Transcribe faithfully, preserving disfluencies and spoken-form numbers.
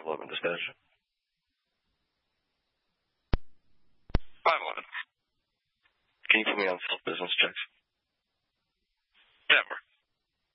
eleven dispatch. five eleven. Can you put me on self-business